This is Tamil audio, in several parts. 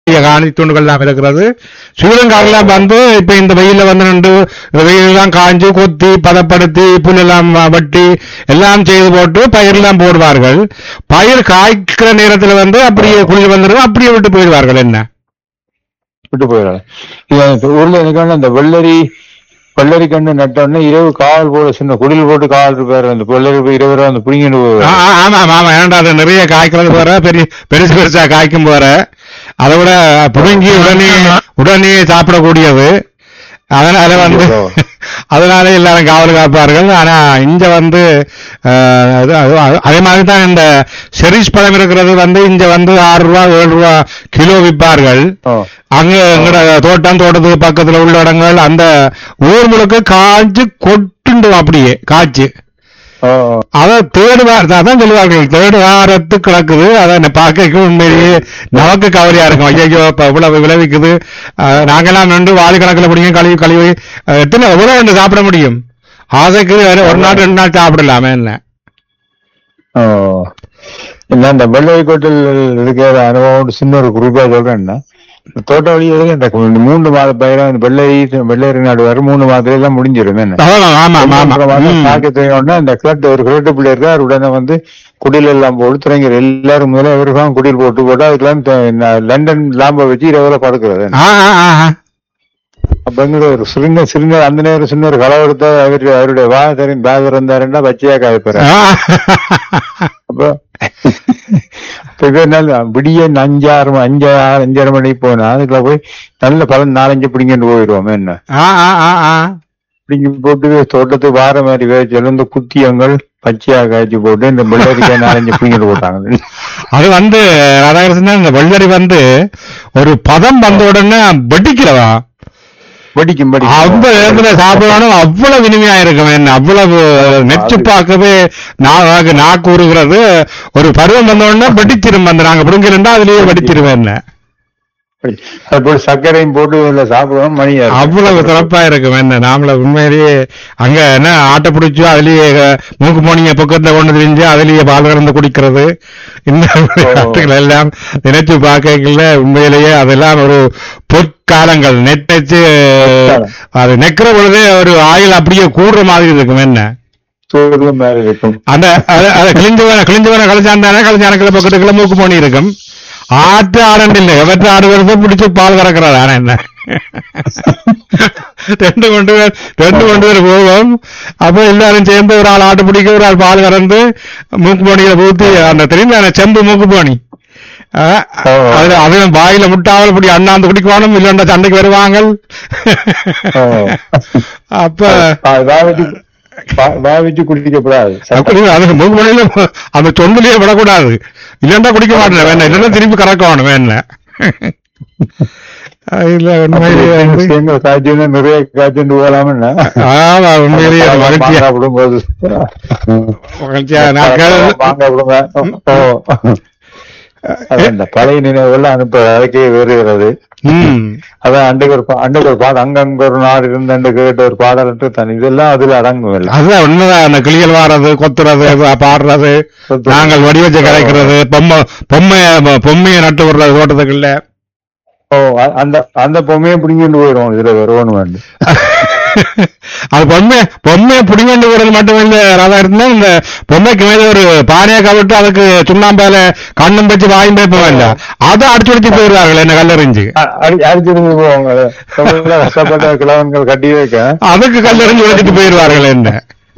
காணி தூண்டுகள் எல்லாம் இருக்கிறது. ஸ்ரீலங்காவெல்லாம் வந்து இப்ப இந்த வெயில வந்து நின்று வெயிலெல்லாம் காய்ஞ்சு கொத்தி பதப்படுத்தி புல்லெல்லாம் வெட்டி எல்லாம் செய்து போட்டு பயிரெல்லாம் போடுவார்கள். பயிர் காய்க்கிற நேரத்தில் வந்து அப்படியே குளிர் வந்துடும், அப்படியே விட்டு போயிடுவார்கள். என்ன விட்டு போயிடுறாங்க. ஊர்ல எனக்கு அந்த வெள்ளரி கண்டு நட்டோடனே இரவு காவல் போட சின்ன குடில் போட்டு காவல் இருப்பாரு. அந்த வெள்ளரி இரவு அந்த புடிங்கிட்டு போவாரு. ஆமா ஆமா, ஏன்டா அது நிறைய காய்க்கிறது போற பெருசு பெருசா காய்க்கும் போற அதை விட புடுங்கி உடனே சாப்பிடக்கூடியது. அதனால வந்து அதனால எல்லாரும் காவல் காப்பார்கள். ஆனா இங்க வந்து அதே மாதிரி தான் இந்த செரிஷ் பழம் இருக்கிறது வந்து இங்க வந்து 6 ரூபா 7 ரூபா கிலோ விற்பார்கள். அங்க எங்கட தோட்டத்துக்கு பக்கத்துல உள்ள இடங்கள் அந்த ஊர் முழுக்க காய்ச்சி கொட்டுண்டு அப்படியே காய்ச்சி அத தேர்டு வாரத்தான் சொல்லுவார்கள். தேர்டு வாரத்து கிடக்குது. அதை பார்க்க உண்மையிலேயே நமக்கு கவலையா இருக்கும். ஐயோ இப்ப இவ்வளவு விளைவிக்குது, நாங்கெல்லாம் நின்று வாதி கணக்கில் பிடிக்கும் கழுவி எத்தனை எவ்வளவு சாப்பிட முடியும்? ஆசைக்கு ஒரு நாள் 2 நாள் சாப்பிடலாமே. என்ன இந்த வெள்ளரி கோட்டில் இருக்கிற அனுபவம் சின்ன ஒரு குறிப்பா சொல்றேன்னா, தோட்ட வழியாக இந்த 3 மாத பயிரம் வெள்ளரி நடுவாரு 3 மாதத்துல எல்லாம் முடிஞ்சிடும். இந்த கிளட்டு ஒரு கிளட்டு பிள்ளை இருக்கார். உடனே வந்து குடில் எல்லாம் போட்டு துறைஞர் எல்லாரும் முதல்ல இவருக்கும் குடில் போட்டு அதுக்கெல்லாம் லண்டன் லாம்ப வச்சு 20 படுக்கிறது. அப்ப எங்க ஒரு சின்ன அந்த நேரம் சின்ன ஒரு களவு எடுத்தா அவருடைய வாதரின் பேக் இருந்தாருன்னா பச்சையா காய்ப்பாரு. அப்ப விடிய 5:30 மணிக்கு போனா அதுக்குள்ள போய் நல்ல பலன் 4-5 பிடிங்கிட்டு போயிடுவோம். என்ன பிடிங்கி போட்டு தோட்டத்துக்கு வார மாதிரி வேச்சல் இந்த குத்தியங்கள் பச்சையா காய்ச்சி போட்டு இந்த வெள்ளரிக்கா 4-5 பிடிங்கிட்டு போட்டாங்க. அது வந்து ராதாகிருஷ்ணன் இந்த வெள்ளரி வந்து ஒரு பதம் வந்த உடனே வெடிக்கிறவா அந்த நேரத்துல சாப்பிடணும் அவ்வளவு இனிமையா இருக்கும். என்ன அவ்வளவு நெச்சு பார்க்கவே நாக்கு உருகிறது. ஒரு பருவம் வந்தோடனே வெடிச்சிரும். வந்து நாங்க பிடுங்கிருந்தா அதுலயே வெடிச்சிருவேன். என்ன சர்க்கரையும் போட்டு சாப்பிடுவோம். மணி அவ்வளவு சிறப்பா இருக்கும். என்ன நாமள உண்மையிலேயே அங்க என்ன ஆட்டை பிடிச்சோ அதுலயே மூக்கு போனீங்க பக்கத்துல கொண்டு தெரிஞ்சு அதுலயே பால் கறந்து குடிக்கிறது. இந்த விளையாட்டுகள் எல்லாம் நினைச்சு பார்க்கல. உண்மையிலேயே அதெல்லாம் ஒரு பொற்காலங்கள். நெட்டச்சு அது நெக்கிற பொழுதே ஒரு ஆயில் அப்படியே கூடுற மாதிரி இருக்கும். என்ன அந்த கிழிஞ்சவன கழிஞ்சான பக்கத்துக்குள்ள மூக்கு போனி இருக்கும். ஆட்டு ஆடண்டு இல்லை, எவற்ற ஆடு வருது பிடிச்சி பால் கறக்கிறாரு. ஆனா என்ன 2 பேர் போவோம். அப்ப எல்லாரும் சேர்ந்து ஒரு ஆள் ஆட்டு பிடிக்க ஒரு ஆள் பால் கறந்து மூக்கு போனியில ஊத்தி அந்த தெரியுமா செம்பு மூக்கு போனி அதுல வாயில முட்டாவல் இப்படி அண்ணாந்து குடிக்கணும். இல்லைன்னா சண்டைக்கு வருவாங்க. அப்ப வச்சு குடிக்கப்படாது. அதுக்கு மூக்கு போனியில அந்த சொந்துலயே விடக்கூடாது. இல்லன்னா குடிக்க மாட்டேன். வேணா இல்லன்னா திருப்பி கறக்கணும். வேணா இல்ல உண்மையிலேயே காய்ச்சி நிறைய காய்ச்சிட்டு போகலாம்னா உண்மையிலேயே மகிழ்ச்சியா நாட்கள் அந்த பழைய நினைவுகள் அனுப்ப அதுக்கே வருகிறது. அதான் அன்றைக்கு ஒரு பாடல் அங்கங்க ஒரு நாடு இருந்து கேட்ட ஒரு பாடல் தனி இதெல்லாம் அதுல அடங்கும். இல்லை அதுதான் உண்மைதான். அந்த கிளிகள் வாடுறது கொத்துறது பாடுறது நாங்கள் வடிவச்சை கரைக்கிறது பொம்மையை நட்டு விடுறது தோட்டத்துக்குள்ள. அந்த பொம்மையை பிடிங்கிட்டு போயிடும். இதுல வருவோன்னு வேண்டும். அது பொம்மையை பிடிங்கிட்டு போறது மட்டும் இல்ல ராதாகிருஷ்ணா, இந்த பொம்மைக்கு மேல ஒரு பானையை கவிட்டு அதுக்கு சுண்ணாம்பால கண்ணும் வச்சு வாயும் பேப்பம் இல்ல அதை அடிச்சு போயிடுவார்கள். என்ன கல்லறிஞ்சு அடிச்சு போவாங்க. கஷ்டப்பட்ட கிழவன்கள் கட்டி வைக்க அதுக்கு கல்லறிஞ்சு உடைச்சிட்டு போயிடுவார்கள். என்ன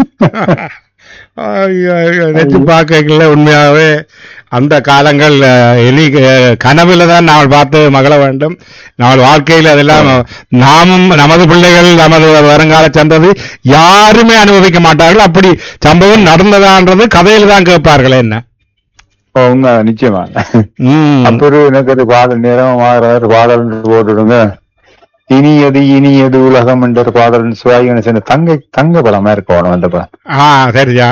நினைச்சு பார்க்கல. உண்மையாவே அந்த காலங்கள் இனி கனவுல தான் நாம் பார்த்து மகள வேண்டும். நம்ம வாழ்க்கையில் அதெல்லாம் நாமும் நமது பிள்ளைகள் நமது வருங்கால சந்ததி யாருமே அனுபவிக்க மாட்டார்கள். அப்படி சம்பவம் நடந்ததான்றது கதையில தான் கேட்பார்கள். என்ன நிச்சயமா அப்படி எனக்கு பாடல் நேரம் பாடல் போட்டுடுங்க. இனியது உலகம் என்ற பாடல் சிவாஜி கணேசன் தங்க படமா இருக்கணும். அந்த படம் சரியா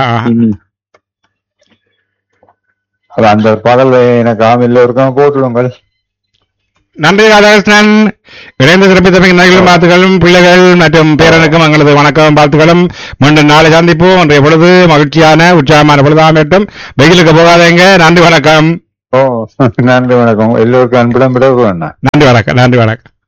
அந்த பாடல் எனக்கு எல்லோருக்கும் போட்டுடுங்கள். நன்றி ராதாகிருஷ்ணன். இணைந்து சிறப்பித்த நகைகளும் வாழ்த்துக்களும் பிள்ளைகள் மற்றும் பேரனுக்கும் எங்களது வணக்கம் வாழ்த்துக்களும். மீண்டும் நாளை சந்திப்போம். அன்றைய பொழுது மகிழ்ச்சியான உற்சாகமான பொழுதாமட்டும். வெயிலுக்கு போகாதீங்க. நன்றி வணக்கம். ஓ, நன்றி வணக்கம். எல்லோருக்கும் அன்புடன் விட வேண்டாம். நன்றி வணக்கம். நன்றி வணக்கம்.